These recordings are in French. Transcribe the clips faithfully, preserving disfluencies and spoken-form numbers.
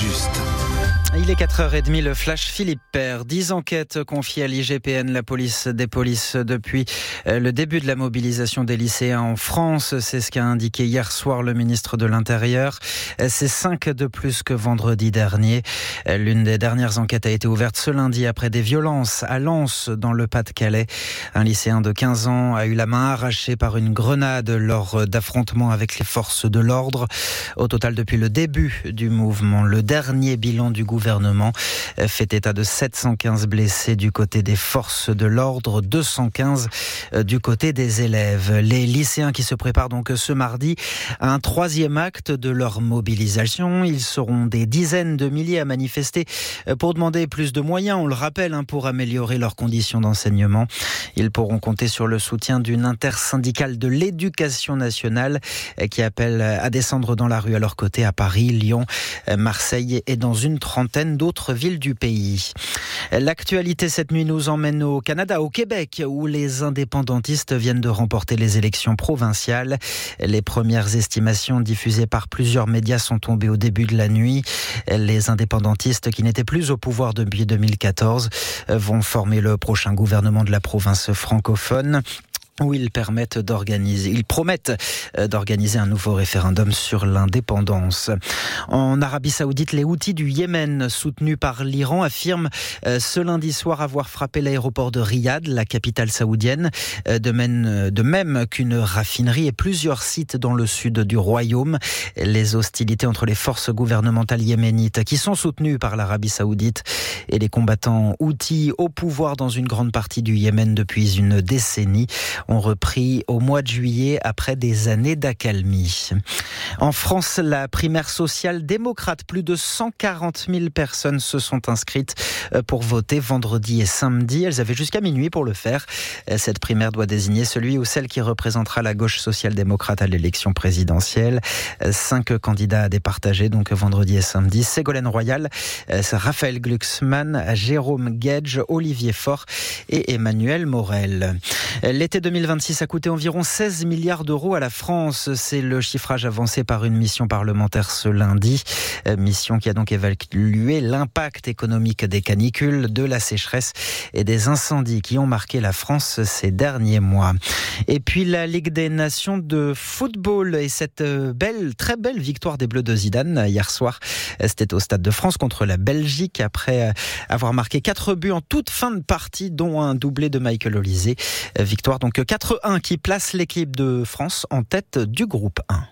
juste. Il est quatre heures trente, le flash Philippe Père. Dix enquêtes confiées à l'I G P N, la police des polices, depuis le début de la mobilisation des lycéens en France. C'est ce qu'a indiqué hier soir le ministre de l'Intérieur. C'est cinq de plus que vendredi dernier. L'une des dernières enquêtes a été ouverte ce lundi après des violences à Lens, dans le Pas-de-Calais. Un lycéen de quinze ans a eu la main arrachée par une grenade lors d'affrontements avec les forces de l'ordre. Au total, depuis le début du mouvement, le dernier bilan du gouvernement gouvernement fait état de sept cent quinze blessés du côté des forces de l'ordre, deux cent quinze du côté des élèves. Les lycéens qui se préparent donc ce mardi à un troisième acte de leur mobilisation. Ils seront des dizaines de milliers à manifester pour demander plus de moyens, on le rappelle, pour améliorer leurs conditions d'enseignement. Ils pourront compter sur le soutien d'une intersyndicale de l'éducation nationale qui appelle à descendre dans la rue à leur côté à Paris, Lyon, Marseille et dans une trentaine d'autres villes du pays. L'actualité cette nuit nous emmène au Canada, au Québec, où les indépendantistes viennent de remporter les élections provinciales. Les premières estimations diffusées par plusieurs médias sont tombées au début de la nuit. Les indépendantistes, qui n'étaient plus au pouvoir depuis deux mille quatorze, vont former le prochain gouvernement de la province francophone, où ils permettent d'organiser, ils promettent d'organiser un nouveau référendum sur l'indépendance. En Arabie Saoudite, les Houthis du Yémen, soutenus par l'Iran, affirment ce lundi soir avoir frappé l'aéroport de Riyad, la capitale saoudienne, de même, de même qu'une raffinerie et plusieurs sites dans le sud du royaume. Les hostilités entre les forces gouvernementales yéménites, qui sont soutenues par l'Arabie Saoudite, et les combattants Houthis au pouvoir dans une grande partie du Yémen depuis une décennie, ont repris au mois de juillet après des années d'accalmie. En France, la primaire social-démocrate, plus de cent quarante mille personnes se sont inscrites pour voter vendredi et samedi. Elles avaient jusqu'à minuit pour le faire. Cette primaire doit désigner celui ou celle qui représentera la gauche social-démocrate à l'élection présidentielle. Cinq candidats à départager, donc vendredi et samedi. Ségolène Royal, Raphaël Glucksmann, Jérôme Guedj, Olivier Faure et Emmanuel Morel. L'été deux mille vingt-six a coûté environ seize milliards d'euros à la France. C'est le chiffrage avancé par une mission parlementaire ce lundi. Mission qui a donc évalué l'impact économique des canicules, de la sécheresse et des incendies qui ont marqué la France ces derniers mois. Et puis la Ligue des Nations de football et cette belle, très belle victoire des Bleus de Zidane hier soir. C'était au Stade de France contre la Belgique après avoir marqué quatre buts en toute fin de partie, dont un doublé de Michael Olise. Victoire donc quatre un qui place l'équipe de France en tête du groupe un.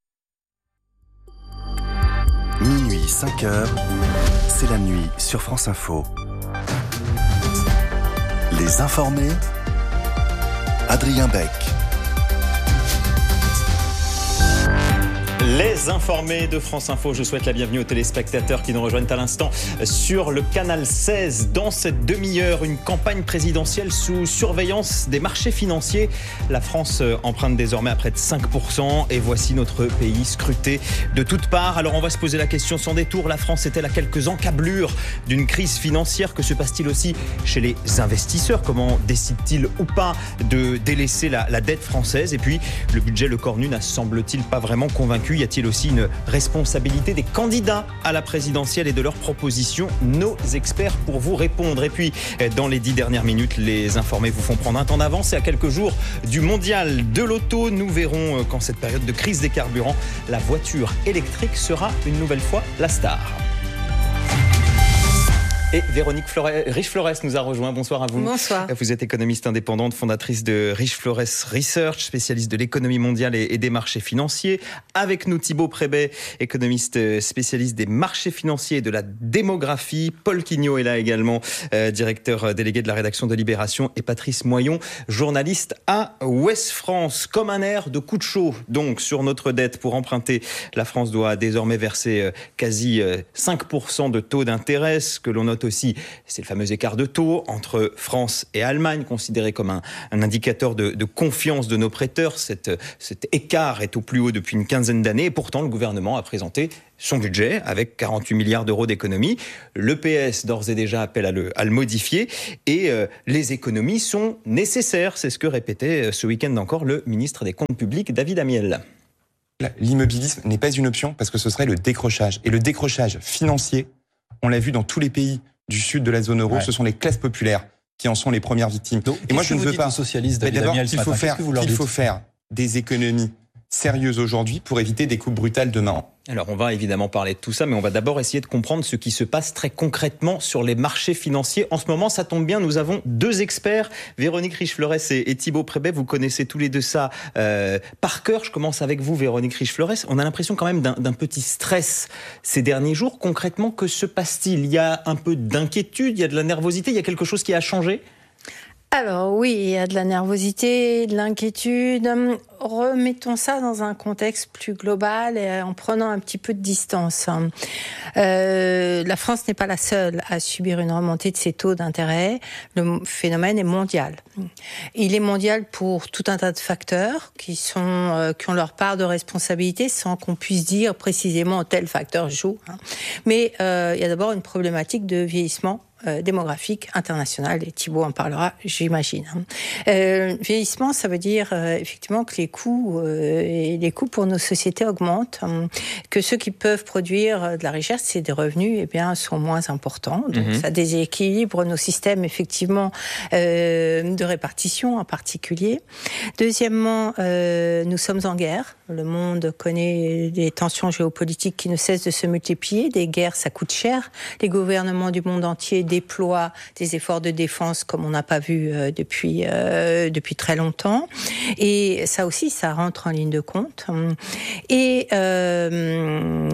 Minuit, cinq heures, c'est la nuit sur France Info. Les informés, Adrien Beck. Les informés de France Info, je souhaite la bienvenue aux téléspectateurs qui nous rejoignent à l'instant sur le canal seize. Dans cette demi-heure, une campagne présidentielle sous surveillance des marchés financiers. La France emprunte désormais à près de cinq pour cent et voici notre pays scruté de toutes parts. Alors on va se poser la question sans détour. La France est-elle à quelques encablures d'une crise financière? Que se passe-t-il aussi chez les investisseurs? Comment décident-ils ou pas de délaisser la, la dette française? Et puis le budget Le Cornu n'a semble-t-il pas vraiment convaincu. Y a-t-il aussi une responsabilité des candidats à la présidentielle et de leurs propositions? Nos experts pour vous répondre. Et puis, dans les dix dernières minutes, les informés vous font prendre un temps d'avance. Et à quelques jours du mondial de l'auto, nous verrons qu'en cette période de crise des carburants, la voiture électrique sera une nouvelle fois la star. Et Véronique Flores, Riche Flores nous a rejoint. Bonsoir à vous. Bonsoir. Vous êtes économiste indépendante, fondatrice de Riche Flores Research, spécialiste de l'économie mondiale et des marchés financiers. Avec nous, Thibaut Prébet, économiste spécialiste des marchés financiers et de la démographie. Paul Quignot est là également, euh, directeur délégué de la rédaction de Libération. Et Patrice Moyon, journaliste à Ouest France. Comme un air de coup de chaud, donc, sur notre dette. Pour emprunter, la France doit désormais verser euh, quasi euh, cinq pour cent de taux d'intérêt, ce que l'on note aussi, c'est le fameux écart de taux entre France et Allemagne, considéré comme un, un indicateur de, de confiance de nos prêteurs. Cette, cet écart est au plus haut depuis une quinzaine d'années et pourtant le gouvernement a présenté son budget avec quarante-huit milliards d'euros d'économies. Le P S d'ores et déjà appelle à le, à le modifier et euh, les économies sont nécessaires. C'est ce que répétait ce week-end encore le ministre des Comptes publics, David Amiel. l'immobilisme n'est pas une option parce que ce serait le décrochage. Et le décrochage financier, on l'a vu dans tous les pays du sud de la zone euro, ouais. ce sont les classes populaires qui en sont les premières victimes. Donc, et moi, je ne veux pas. Socialiste, mais d'abord, il faut faire, qu'il faut faire des économies sérieuses aujourd'hui pour éviter des coupes brutales demain. Alors on va évidemment parler de tout ça, mais on va d'abord essayer de comprendre ce qui se passe très concrètement sur les marchés financiers. En ce moment, ça tombe bien, nous avons deux experts, Véronique Riche-Fleurès et, et Thibaut Prébet. Vous connaissez tous les deux ça euh, par cœur. Je commence avec vous, Véronique Riche-Fleurès. On a l'impression quand même d'un, d'un petit stress ces derniers jours. Concrètement, que se passe-t-il ? Il y a un peu d'inquiétude, il y a de la nervosité, il y a quelque chose qui a changé ? Alors oui, il y a de la nervosité, de l'inquiétude. Remettons ça dans un contexte plus global et en prenant un petit peu de distance. Euh, la France n'est pas la seule à subir une remontée de ses taux d'intérêt. Le phénomène est mondial. Il est mondial pour tout un tas de facteurs qui sont euh, qui ont leur part de responsabilité sans qu'on puisse dire précisément tel facteur joue. Hein. Mais euh, il y a d'abord une problématique de vieillissement Euh, démographique international, et Thibaut en parlera, j'imagine. Euh, vieillissement, ça veut dire euh, effectivement que les coûts euh, et les coûts pour nos sociétés augmentent, euh, que ceux qui peuvent produire de la richesse et des revenus, eh bien, sont moins importants. Donc, mmh. ça déséquilibre nos systèmes effectivement euh, de répartition en particulier. Deuxièmement, euh, nous sommes en guerre. Le monde connaît des tensions géopolitiques qui ne cessent de se multiplier. Des guerres, ça coûte cher. Les gouvernements du monde entier déploie des efforts de défense comme on n'a pas vu euh, depuis euh, depuis très longtemps, et ça aussi ça rentre en ligne de compte. Et euh,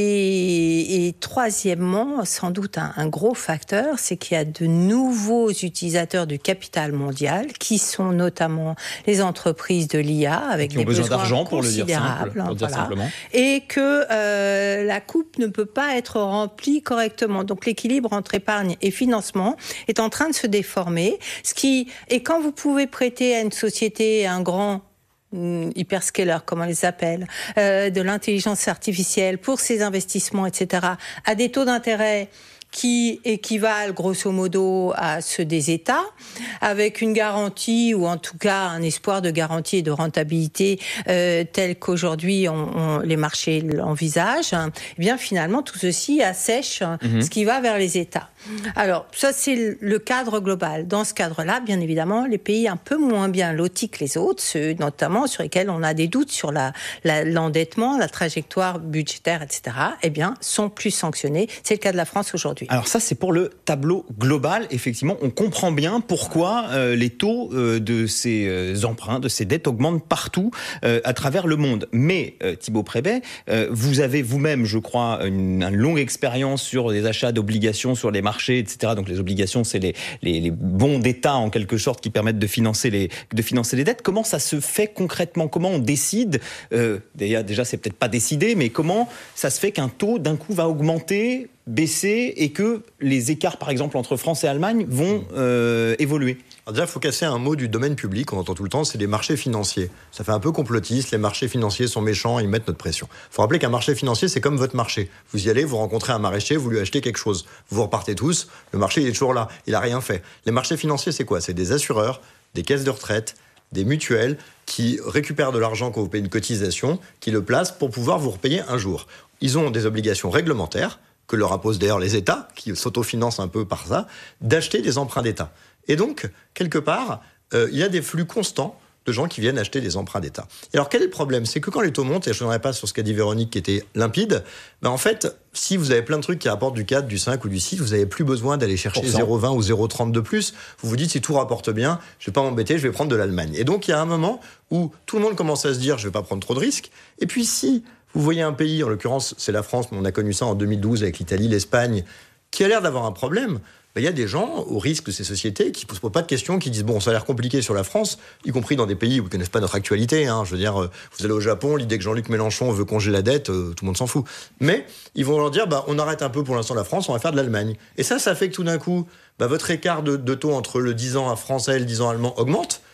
et, et troisièmement, sans doute un, un gros facteur, c'est qu'il y a de nouveaux utilisateurs du capital mondial qui sont notamment les entreprises de l'I A avec qui ont des besoin besoins d'argent pour le dire simple, pour dire voilà, simplement, et que euh, la coupe ne peut pas être remplie correctement. Donc l'équilibre entre épargne et financement est en train de se déformer. Ce qui, et quand vous pouvez prêter à une société, un grand hyperscaler, comme on les appelle, euh, de l'intelligence artificielle pour ses investissements, et cetera, à des taux d'intérêt qui équivalent grosso modo à ceux des États, avec une garantie ou en tout cas un espoir de garantie et de rentabilité euh, tel qu'aujourd'hui on, on, les marchés l'envisagent, eh bien finalement tout ceci assèche mmh. ce qui va vers les États. Alors ça c'est le cadre global. Dans ce cadre-là, bien évidemment, les pays un peu moins bien lotis que les autres, ceux notamment sur lesquels on a des doutes sur la, la, l'endettement, la trajectoire budgétaire, et cetera, eh bien sont plus sanctionnés. C'est le cas de la France aujourd'hui. Alors ça, c'est pour le tableau global. Effectivement, on comprend bien pourquoi euh, les taux euh, de ces euh, emprunts, de ces dettes augmentent partout euh, à travers le monde. Mais euh, Thibaut Prébet, euh, vous avez vous-même, je crois, une, une longue expérience sur les achats d'obligations sur les marchés, et cetera. Donc les obligations, c'est les, les, les bons d'État en quelque sorte qui permettent de financer les, de financer les dettes. Comment ça se fait concrètement ? Comment on décide euh, déjà, déjà, c'est peut-être pas décidé, mais comment ça se fait qu'un taux d'un coup va augmenter, baisser, et que les écarts, par exemple, entre France et Allemagne vont euh, évoluer ? Alors déjà, il faut casser un mot du domaine public, on entend tout le temps, c'est les marchés financiers. Ça fait un peu complotiste, les marchés financiers sont méchants, ils mettent notre pression. Il faut rappeler qu'un marché financier, c'est comme votre marché. Vous y allez, vous rencontrez un maraîcher, vous lui achetez quelque chose. Vous repartez tous, le marché il est toujours là, il n'a rien fait. Les marchés financiers, c'est quoi ? C'est des assureurs, des caisses de retraite, des mutuelles qui récupèrent de l'argent quand vous payez une cotisation, qui le placent pour pouvoir vous repayer un jour. Ils ont des obligations réglementaires, que leur imposent d'ailleurs les États, qui s'autofinancent un peu par ça, d'acheter des emprunts d'État. Et donc, quelque part, euh, il y a des flux constants de gens qui viennent acheter des emprunts d'État. Et alors, quel est le problème ? C'est que quand les taux montent, et je ne reviendrai pas sur ce qu'a dit Véronique qui était limpide, ben en fait, si vous avez plein de trucs qui rapportent du quatre, du cinq ou du six, vous n'avez plus besoin d'aller chercher zéro virgule vingt ou zéro virgule trente de plus. Vous vous dites, si tout rapporte bien, je ne vais pas m'embêter, je vais prendre de l'Allemagne. Et donc, il y a un moment où tout le monde commence à se dire, je ne vais pas prendre trop de risques. Et puis, si vous voyez un pays, en l'occurrence, c'est la France, mais on a connu ça en deux mille douze avec l'Italie, l'Espagne, qui a l'air d'avoir un problème, ben, il y a des gens, au risque de ces sociétés, qui ne posent pas de questions, qui disent « bon, ça a l'air compliqué sur la France », y compris dans des pays où ils ne connaissent pas notre actualité. Hein. Je veux dire, vous allez au Japon, l'idée que Jean-Luc Mélenchon veut congeler la dette, euh, tout le monde s'en fout. Mais ils vont leur dire bah, « on arrête un peu pour l'instant la France, on va faire de l'Allemagne ». Et ça, ça fait que tout d'un coup, bah, votre écart de, de taux entre le dix ans français et le dix ans allemand augmente.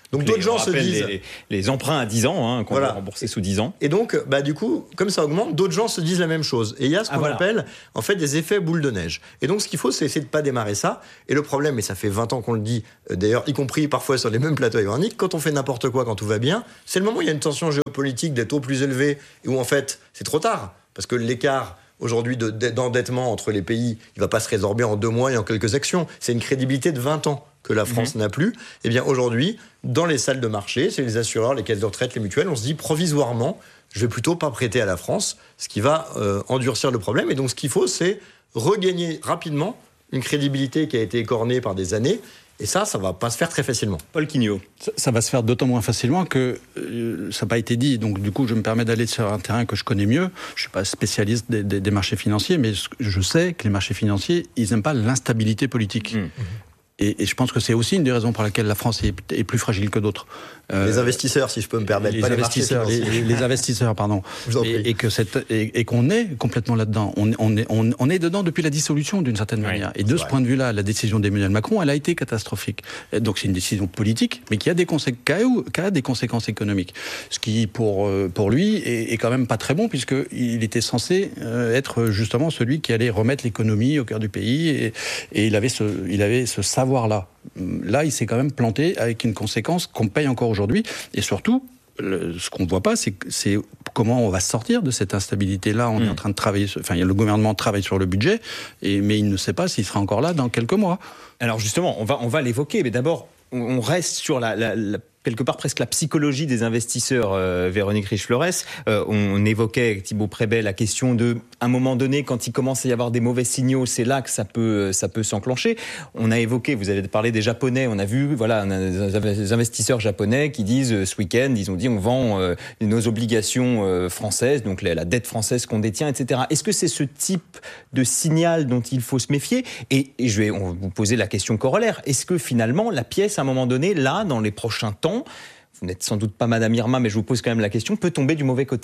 Donc d'autres gens se disent... Les, les emprunts à dix ans, hein, qu'on voilà. doit rembourser sous dix ans. Et donc, bah, du coup, comme ça augmente, d'autres gens se disent la même chose. Et il y a ce qu'on ah, voilà. appelle en fait des effets boule de neige. Et donc ce qu'il faut, c'est essayer de ne pas démarrer ça. Et le problème, et ça fait vingt ans qu'on le dit, euh, d'ailleurs, y compris parfois sur les mêmes plateaux ironiques, quand on fait n'importe quoi, quand tout va bien, c'est le moment où il y a une tension géopolitique, des taux plus élevés, et où en fait, c'est trop tard. Parce que l'écart... aujourd'hui de, d'endettement entre les pays, il ne va pas se résorber en deux mois et en quelques actions. C'est une crédibilité de vingt ans que la France mmh. n'a plus. Eh bien aujourd'hui, dans les salles de marché, c'est les assureurs, les caisses de retraite, les mutuelles, on se dit provisoirement, je vais plutôt pas prêter à la France, ce qui va euh, endurcir le problème. Et donc ce qu'il faut, c'est regagner rapidement une crédibilité qui a été écornée par des années. Et ça, ça ne va pas se faire très facilement. Paul Quignot. Ça, ça va se faire d'autant moins facilement que euh, ça n'a pas été dit. Donc du coup, je me permets d'aller sur un terrain que je connais mieux. Je ne suis pas spécialiste des, des, des marchés financiers, mais je sais que les marchés financiers, ils n'aiment pas l'instabilité politique. Mmh. Et, et je pense que c'est aussi une des raisons pour laquelle la France est, est plus fragile que d'autres. Euh, les investisseurs, si je peux me permettre, les pas investisseurs, les, les, les investisseurs, pardon. Et, et que cette, et, et qu'on est complètement là-dedans. On, on est, on, on est dedans depuis la dissolution d'une certaine oui, manière. Et de ce vrai. point de vue-là, la décision d'Emmanuel Macron, elle a été catastrophique. Et donc c'est une décision politique, mais qui a des conséquences, qui a des conséquences économiques. Ce qui, pour pour lui, est, est quand même pas très bon, puisque il était censé être justement celui qui allait remettre l'économie au cœur du pays, et, et il avait ce, il avait ce savoir-là. Là, il s'est quand même planté avec une conséquence qu'on paye encore aujourd'hui. Et surtout, le, ce qu'on ne voit pas, c'est, c'est comment on va sortir de cette instabilité-là. On mmh. est en train de travailler, sur, enfin, le gouvernement travaille sur le budget, et, mais il ne sait pas s'il sera encore là dans quelques mois. Alors justement, on va, on va l'évoquer, mais d'abord, on reste sur la... la, la... quelque part presque la psychologie des investisseurs, euh, Véronique Riche-Flores. Euh, on évoquait avec Thibaut Prébet la question de, à un moment donné, quand il commence à y avoir des mauvais signaux, c'est là que ça peut, ça peut s'enclencher. On a évoqué, vous avez parlé des Japonais, on a vu, voilà, on a des investisseurs japonais qui disent, euh, ce week-end, ils ont dit, on vend euh, nos obligations euh, françaises, donc la, la dette française qu'on détient, et cetera. Est-ce que c'est ce type de signal dont il faut se méfier ? Et, et je vais on va vous poser la question corollaire. Est-ce que finalement, la pièce, à un moment donné, là, dans les prochains temps, vous n'êtes sans doute pas Madame Irma, mais je vous pose quand même la question, peut tomber du mauvais côté ?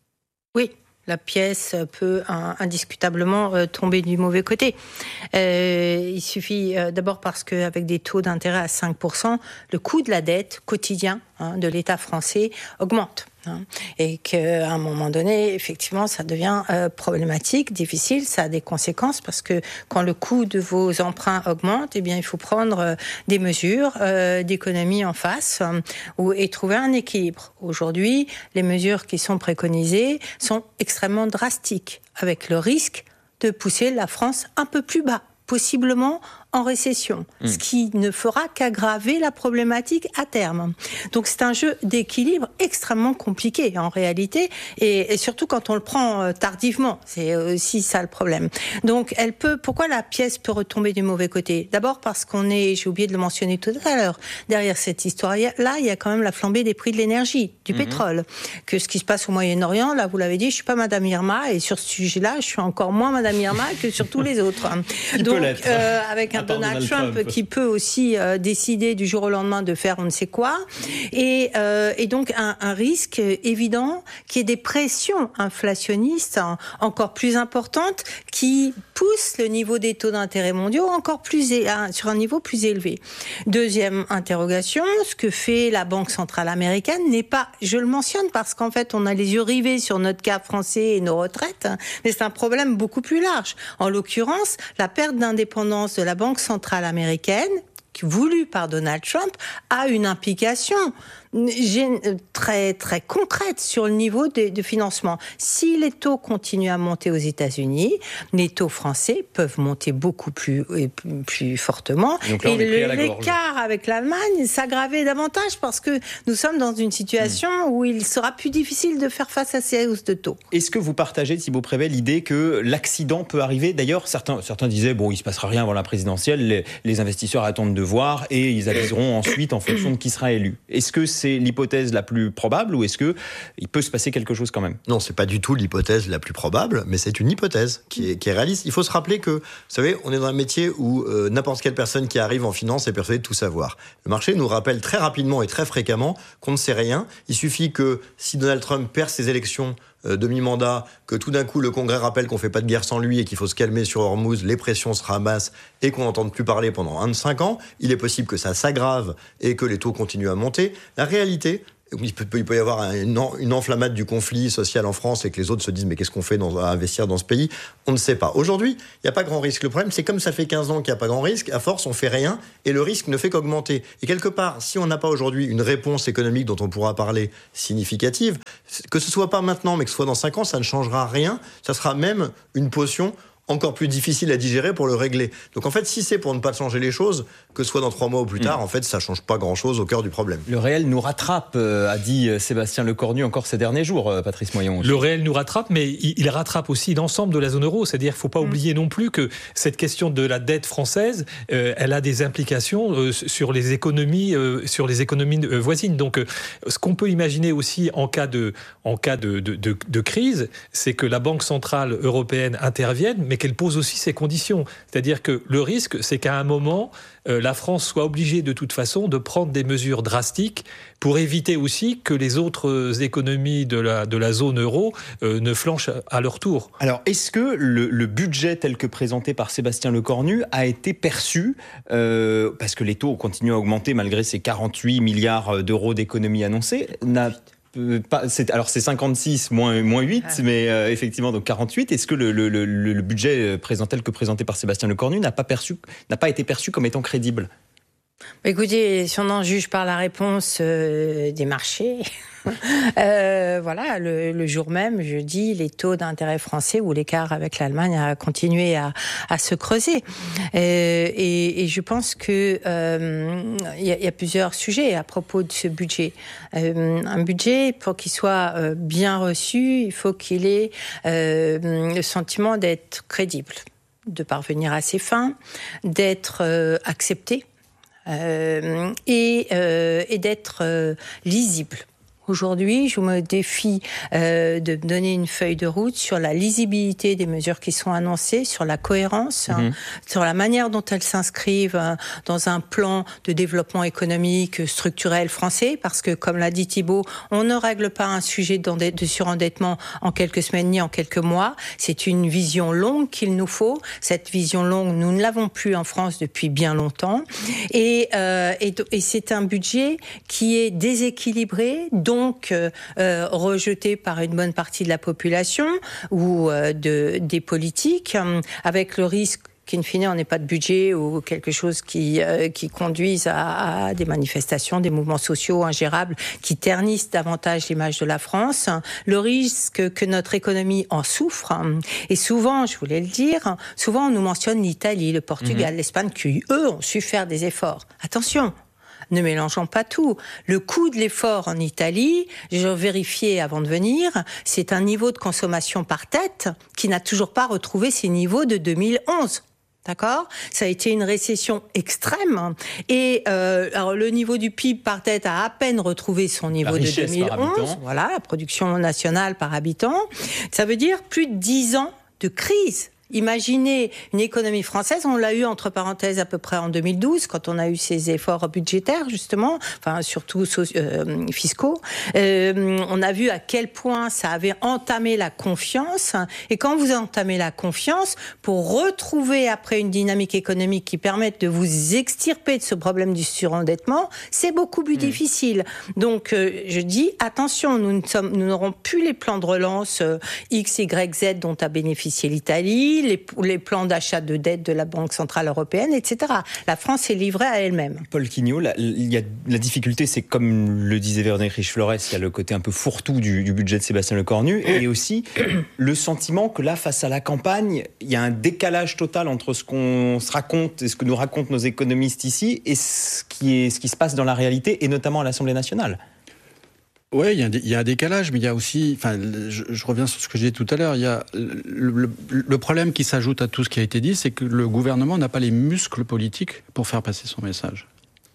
Oui, la pièce peut hein, indiscutablement euh, tomber du mauvais côté. Euh, il suffit euh, d'abord parce qu'avec des taux d'intérêt à cinq pour cent, le coût de la dette quotidien hein, de l'État français augmente. Hein, et qu'à un moment donné, effectivement, ça devient euh, problématique, difficile, ça a des conséquences parce que quand le coût de vos emprunts augmente, eh bien, il faut prendre euh, des mesures euh, d'économie en face euh, ou, et trouver un équilibre. Aujourd'hui, les mesures qui sont préconisées sont extrêmement drastiques, avec le risque de pousser la France un peu plus bas, possiblement en récession, mmh. ce qui ne fera qu'aggraver la problématique à terme. Donc c'est un jeu d'équilibre extrêmement compliqué en réalité, et, et surtout quand on le prend euh, tardivement, c'est aussi ça le problème. Donc elle peut, pourquoi la pièce peut retomber du mauvais côté ? D'abord parce qu'on est, j'ai oublié de le mentionner tout à l'heure, derrière cette histoire-là, il y a quand même la flambée des prix de l'énergie, du mmh. pétrole, que ce qui se passe au Moyen-Orient, là vous l'avez dit, je suis pas Madame Irma, et sur ce sujet-là, je suis encore moins Madame Irma que sur tous les autres. Donc euh, avec un Donald, Donald Trump, Trump qui peut aussi euh, décider du jour au lendemain de faire on ne sait quoi, et, euh, et donc un, un risque évident qui est des pressions inflationnistes hein, encore plus importantes qui poussent le niveau des taux d'intérêt mondiaux encore plus é- sur un niveau plus élevé. Deuxième interrogation, ce que fait la Banque centrale américaine n'est pas, je le mentionne parce qu'en fait on a les yeux rivés sur notre cas français et nos retraites, mais c'est un problème beaucoup plus large. En l'occurrence, la perte d'indépendance de la Banque centrale américaine, voulue par Donald Trump, a une implication très très concrète sur le niveau de, de financement. Si les taux continuent à monter aux États-Unis, les taux français peuvent monter beaucoup plus plus, plus fortement. Donc là, et le, l'écart avec l'Allemagne s'aggraver davantage parce que nous sommes dans une situation mmh. où il sera plus difficile de faire face à ces hausses de taux. Est-ce que vous partagez, Thibaut Prébet, l'idée que l'accident peut arriver ? D'ailleurs, certains certains disaient bon, il se passera rien avant la présidentielle, les, les investisseurs attendent de voir et ils aviseront ensuite en fonction de qui sera élu. Est-ce que c'est l'hypothèse la plus probable ou est-ce qu'il peut se passer quelque chose quand même ? Non, c'est pas du tout l'hypothèse la plus probable, mais c'est une hypothèse qui est, qui est réaliste. Il faut se rappeler que, vous savez, on est dans un métier où euh, n'importe quelle personne qui arrive en finance est persuadée de tout savoir. Le marché nous rappelle très rapidement et très fréquemment qu'on ne sait rien. Il suffit que si Donald Trump perd ses élections euh, demi-mandat, que tout d'un coup le Congrès rappelle qu'on ne fait pas de guerre sans lui et qu'il faut se calmer sur Hormuz, les pressions se ramassent et qu'on n'entende plus parler pendant vingt-cinq ans, il est possible que ça s'aggrave et que les taux continuent à monter. La réalité, il peut, il peut y avoir une, une enflammade du conflit social en France et que les autres se disent mais qu'est-ce qu'on fait dans, à investir dans ce pays ? On ne sait pas. Aujourd'hui, il n'y a pas grand risque. Le problème, c'est comme ça fait quinze ans qu'il n'y a pas grand risque, à force, on fait rien et le risque ne fait qu'augmenter. Et quelque part, si on n'a pas aujourd'hui une réponse économique dont on pourra parler significative, que ce soit pas maintenant, mais que ce soit dans cinq ans, ça ne changera rien. Ça sera même une potion encore plus difficile à digérer pour le régler. Donc en fait, si c'est pour ne pas changer les choses, que ce soit dans trois mois ou plus tard, mmh. en fait, ça ne change pas grand-chose au cœur du problème. Le réel nous rattrape, euh, a dit Sébastien Lecornu encore ces derniers jours, euh, Patrice Moyon. Le réel nous rattrape, mais il, il rattrape aussi l'ensemble de la zone euro. C'est-à-dire qu'il ne faut pas mmh. oublier non plus que cette question de la dette française, euh, elle a des implications euh, sur les économies, euh, sur les économies euh, voisines. Donc, euh, ce qu'on peut imaginer aussi en cas de, en cas de, de, de, de crise, c'est que la Banque centrale européenne intervienne, mais qu'elle pose aussi ses conditions. C'est-à-dire que le risque, c'est qu'à un moment, euh, la France soit obligée de toute façon de prendre des mesures drastiques pour éviter aussi que les autres économies de la, de la zone euro euh, ne flanchent à leur tour. Alors, est-ce que le, le budget tel que présenté par Sébastien Lecornu a été perçu, euh, parce que les taux continuent à augmenter malgré ces quarante-huit milliards d'euros d'économies annoncées, n'a Euh, pas, c'est, alors c'est cinquante-six moins, moins huit, ah. mais euh, effectivement donc quarante-huit. Est-ce que le, le, le, le budget présenté, tel que présenté par Sébastien Lecornu n'a pas, perçu, n'a pas été perçu comme étant crédible ? Écoutez, si on en juge par la réponse euh, des marchés, euh, voilà, le, le jour même, jeudi, les taux d'intérêt français ou l'écart avec l'Allemagne a continué à, à se creuser. Euh, et, et je pense que euh, y, a, y a plusieurs sujets à propos de ce budget. Euh, un budget, pour qu'il soit euh, bien reçu, il faut qu'il ait euh, le sentiment d'être crédible, de parvenir à ses fins, d'être euh, accepté. Euh, et, euh, et d'être euh, lisible. Aujourd'hui, je me défie euh, de donner une feuille de route sur la lisibilité des mesures qui sont annoncées, sur la cohérence, mmh. hein, sur la manière dont elles s'inscrivent hein, dans un plan de développement économique structurel français, parce que, comme l'a dit Thibault, on ne règle pas un sujet de surendettement en quelques semaines ni en quelques mois. C'est une vision longue qu'il nous faut. Cette vision longue, nous ne l'avons plus en France depuis bien longtemps. Et, euh, et, et c'est un budget qui est déséquilibré, dont donc euh, euh, rejeté par une bonne partie de la population ou euh, de, des politiques, euh, avec le risque qu'in fine, on n'ait pas de budget ou quelque chose qui, euh, qui conduise à, à des manifestations, des mouvements sociaux ingérables qui ternissent davantage l'image de la France. Le risque que notre économie en souffre. Et souvent, je voulais le dire, souvent on nous mentionne l'Italie, le Portugal, mmh. l'Espagne, qui, eux, ont su faire des efforts. Attention, ne mélangeons pas tout. Le coût de l'effort en Italie, j'ai vérifié avant de venir, c'est un niveau de consommation par tête qui n'a toujours pas retrouvé ses niveaux de deux mille onze. D'accord ? Ça a été une récession extrême. Et euh, alors le niveau du P I B par tête a à peine retrouvé son niveau de deux mille onze. Voilà, la production nationale par habitant. Ça veut dire plus de dix ans de crise. Imaginez une économie française, on l'a eu entre parenthèses à peu près en deux mille douze, quand on a eu ces efforts budgétaires justement, enfin surtout euh, fiscaux. Euh, on a vu à quel point ça avait entamé la confiance. Et quand vous entamez la confiance, pour retrouver après une dynamique économique qui permette de vous extirper de ce problème du surendettement, c'est beaucoup plus mmh. difficile. Donc euh, je dis attention, nous, ne sommes, nous n'aurons plus les plans de relance euh, X, Y, Z dont a bénéficié l'Italie. Les, les plans d'achat de dette de la Banque Centrale Européenne, et cetera. La France est livrée à elle-même. Paul Quignot, la, il y a, la difficulté, c'est comme le disait Véronique Riche-Flores, il y a le côté un peu fourre-tout du, du budget de Sébastien Lecornu, et aussi le sentiment que là, face à la campagne, il y a un décalage total entre ce qu'on se raconte et ce que nous racontent nos économistes ici et ce qui, est, ce qui se passe dans la réalité, et notamment à l'Assemblée nationale. Oui, il y, y a un décalage, mais il y a aussi, enfin, je, je reviens sur ce que j'ai dit tout à l'heure, il y a le, le, le problème qui s'ajoute à tout ce qui a été dit, c'est que le gouvernement n'a pas les muscles politiques pour faire passer son message.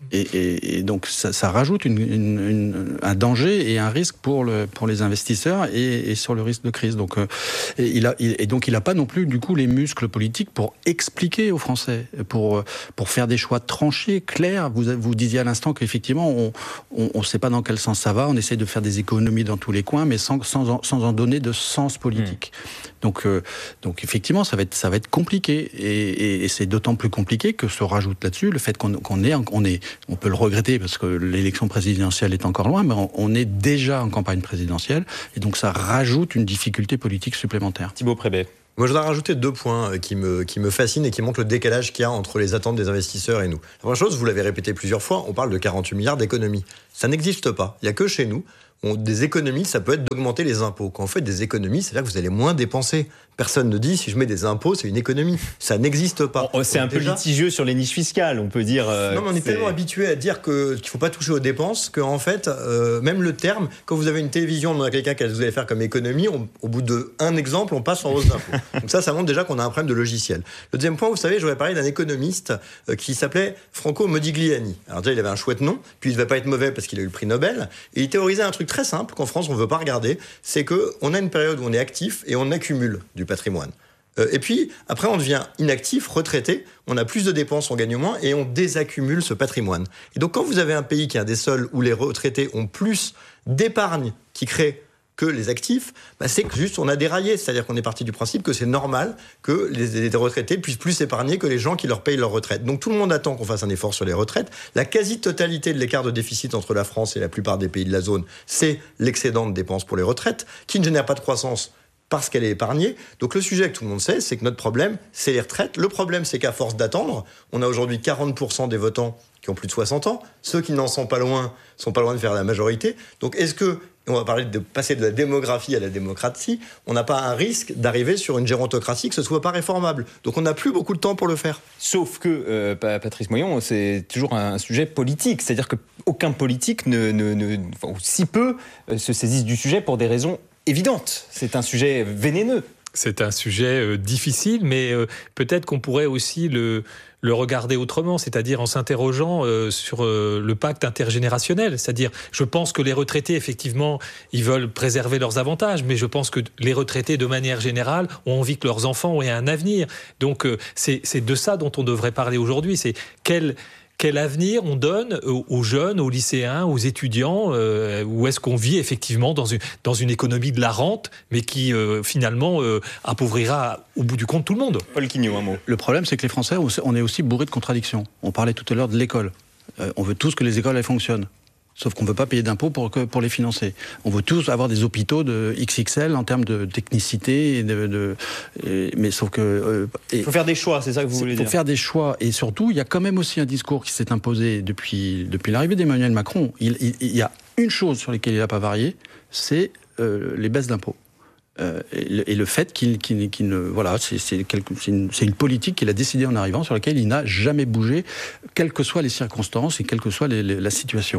Et, et, et donc ça, ça rajoute une, une, une, un danger et un risque pour, le, pour les investisseurs et, et sur le risque de crise. Donc, euh, et, il a, il, et donc il n'a pas non plus du coup les muscles politiques pour expliquer aux Français, pour, pour faire des choix tranchés, clairs. Vous, vous disiez à l'instant qu'effectivement on ne sait pas dans quel sens ça va, on essaie de faire des économies dans tous les coins, mais sans, sans, en, sans en donner de sens politique. Mmh. Donc, euh, donc effectivement, ça va être, ça va être compliqué. Et, et, et c'est d'autant plus compliqué que se rajoute là-dessus le fait qu'on, qu'on est, on est, on peut le regretter parce que l'élection présidentielle est encore loin, mais on, on est déjà en campagne présidentielle. Et donc ça rajoute une difficulté politique supplémentaire. Thibaut Prébet. Moi, je voudrais rajouter deux points qui me, qui me fascinent et qui montrent le décalage qu'il y a entre les attentes des investisseurs et nous. La première chose, vous l'avez répété plusieurs fois, on parle de quarante-huit milliards d'économies. Ça n'existe pas. Il n'y a que chez nous. On, des économies, ça peut être d'augmenter les impôts. Quand vous faites des économies, c'est-à-dire que vous allez moins dépenser. Personne ne dit, si je mets des impôts, c'est une économie. Ça n'existe pas. Oh, c'est Donc, un déjà... peu litigieux sur les niches fiscales, on peut dire. Euh, non, mais on est c'est... tellement habitué à dire que, qu'il ne faut pas toucher aux dépenses qu'en fait, euh, même le terme, quand vous avez une télévision, on demande à quelqu'un qu'est-ce que vous allez faire comme économie, on, au bout d'un exemple, on passe en hausse d'impôts. Donc ça, ça montre déjà qu'on a un problème de logiciel. Le deuxième point, vous savez, j'aurais parlé d'un économiste euh, qui s'appelait Franco Modigliani. Alors déjà, il avait un chouette nom, puis il ne devait pas être mauvais parce qu'il a eu le prix Nobel. Et il théorisait un truc très simple qu'en France, on ne veut pas regarder, c'est qu'on a une période où on est actif et on accumule du patrimoine. Euh, et puis, après, on devient inactif, retraité, on a plus de dépenses, on gagne moins, et on désaccumule ce patrimoine. Et donc, quand vous avez un pays qui est un des seuls où les retraités ont plus d'épargne qui crée que les actifs, bah c'est que juste on a déraillé. C'est-à-dire qu'on est parti du principe que c'est normal que les, les retraités puissent plus épargner que les gens qui leur payent leur retraite. Donc tout le monde attend qu'on fasse un effort sur les retraites. La quasi-totalité de l'écart de déficit entre la France et la plupart des pays de la zone, c'est l'excédent de dépenses pour les retraites, qui ne génère pas de croissance parce qu'elle est épargnée. Donc le sujet que tout le monde sait, c'est que notre problème, c'est les retraites. Le problème, c'est qu'à force d'attendre, on a aujourd'hui quarante pour cent des votants qui ont plus de soixante ans. Ceux qui n'en sont pas loin sont pas loin de faire la majorité. Donc est-ce que, on va parler de passer de la démographie à la démocratie, on n'a pas un risque d'arriver sur une gérontocratie que ce ne soit pas réformable. Donc on n'a plus beaucoup de temps pour le faire. Sauf que, euh, Patrice Moyon, c'est toujours un sujet politique. C'est-à-dire qu'aucun politique, ne, ne, ne, enfin, ou si peu, euh, se saisisse du sujet pour des raisons évidentes. C'est un sujet vénéneux. C'est un sujet euh, difficile, mais euh, peut-être qu'on pourrait aussi le, le regarder autrement, c'est-à-dire en s'interrogeant euh, sur euh, le pacte intergénérationnel. C'est-à-dire, je pense que les retraités, effectivement, ils veulent préserver leurs avantages, mais je pense que les retraités, de manière générale, ont envie que leurs enfants aient un avenir. Donc, euh, c'est, c'est de ça dont on devrait parler aujourd'hui. C'est quel... Quel avenir on donne aux jeunes, aux lycéens, aux étudiants, euh, où est-ce qu'on vit effectivement dans une, dans une économie de la rente, mais qui euh, finalement euh, appauvrira au bout du compte tout le monde. Paul Quignot, un mot. Le problème, c'est que les Français, on est aussi bourrés de contradictions. On parlait tout à l'heure de l'école. Euh, on veut tous que les écoles elles fonctionnent. Sauf qu'on ne veut pas payer d'impôts pour, pour les financer. On veut tous avoir des hôpitaux de X X L en termes de technicité. Et de, de, et, mais sauf que... Euh, il faut faire des choix, c'est ça que vous voulez dire. Il faut faire des choix. Et surtout, il y a quand même aussi un discours qui s'est imposé depuis, depuis l'arrivée d'Emmanuel Macron. Il, il, il y a une chose sur laquelle il n'a pas varié, c'est euh, les baisses d'impôts. Euh, et, le, et le fait qu'il, qu'il, qu'il ne... Voilà, c'est, c'est, quelque, c'est, une, c'est une politique qu'il a décidée en arrivant, sur laquelle il n'a jamais bougé, quelles que soient les circonstances et quelle que soit les, les, la situation.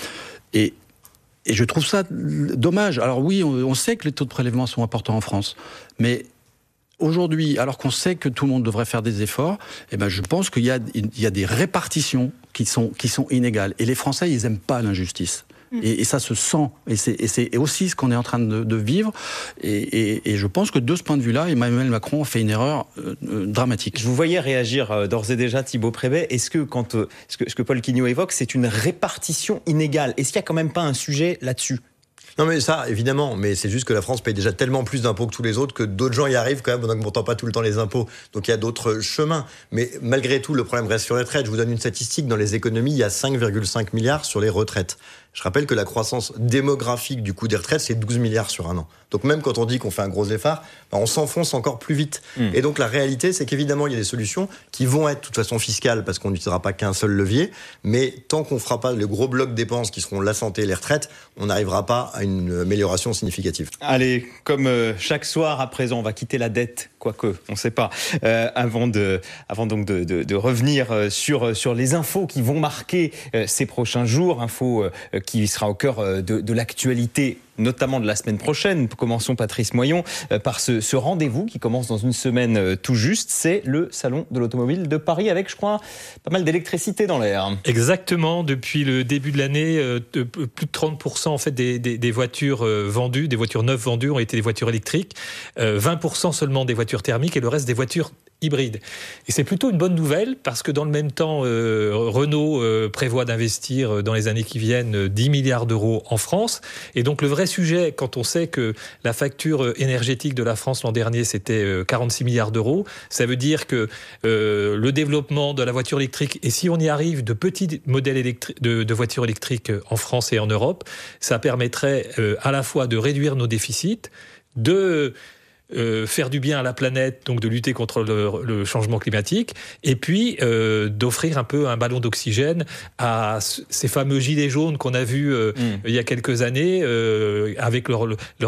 Et, et je trouve ça dommage. Alors oui, on, on sait que les taux de prélèvement sont importants en France, mais aujourd'hui, alors qu'on sait que tout le monde devrait faire des efforts, eh ben je pense qu'il y a, il y a des répartitions qui sont, qui sont inégales. Et les Français, ils n'aiment pas l'injustice. Et, et ça se sent, et c'est, et c'est aussi ce qu'on est en train de, de vivre. Et, et, et je pense que de ce point de vue-là, Emmanuel Macron a fait une erreur euh, dramatique. Je vous voyais réagir euh, d'ores et déjà, Thibaut Prébet. Est-ce que, quand, euh, ce que ce que Paul Quignot évoque, c'est une répartition inégale ? Est-ce qu'il n'y a quand même pas un sujet là-dessus ? Non mais ça, évidemment, mais c'est juste que la France paye déjà tellement plus d'impôts que tous les autres que d'autres gens y arrivent quand même en n'augmentant pas tout le temps les impôts. Donc il y a d'autres chemins. Mais malgré tout, le problème reste sur les retraites. Je vous donne une statistique. Dans les économies, il y a cinq virgule cinq milliards sur les retraites. Je rappelle que la croissance démographique du coût des retraites, c'est douze milliards sur un an. Donc même quand on dit qu'on fait un gros effort, ben on s'enfonce encore plus vite. Mmh. Et donc la réalité, c'est qu'évidemment, il y a des solutions qui vont être de toute façon fiscales parce qu'on n'utilisera pas qu'un seul levier. Mais tant qu'on ne fera pas le gros bloc dépenses qui seront la santé et les retraites, on n'arrivera pas à une amélioration significative. Allez, comme euh, chaque soir à présent, on va quitter la dette, quoique, on ne sait pas, euh, avant, de, avant donc de, de, de revenir sur, sur les infos qui vont marquer euh, ces prochains jours, infos euh, qui sera au cœur de, de l'actualité, notamment de la semaine prochaine. Commençons, Patrice Moyon, par ce, ce rendez-vous qui commence dans une semaine tout juste. C'est le Salon de l'Automobile de Paris avec, je crois, pas mal d'électricité dans l'air. Exactement. Depuis le début de l'année, euh, de, plus de trente pour cent en fait, des, des, des voitures euh, vendues, des voitures neuves vendues ont été des voitures électriques. Euh, vingt pour cent seulement des voitures thermiques et le reste des voitures hybrides. Et c'est plutôt une bonne nouvelle parce que dans le même temps, euh, Renault euh, prévoit d'investir dans les années qui viennent dix milliards d'euros en France. Et donc le vrai sujet, quand on sait que la facture énergétique de la France l'an dernier, c'était quarante-six milliards d'euros, ça veut dire que euh, le développement de la voiture électrique, et si on y arrive, de petits modèles électri- de, de voitures électriques en France et en Europe, ça permettrait euh, à la fois de réduire nos déficits, de Euh, faire du bien à la planète, donc de lutter contre le, le changement climatique, et puis euh, d'offrir un peu un ballon d'oxygène à ces fameux gilets jaunes qu'on a vus euh, mmh. il y a quelques années, euh, avec leur, leur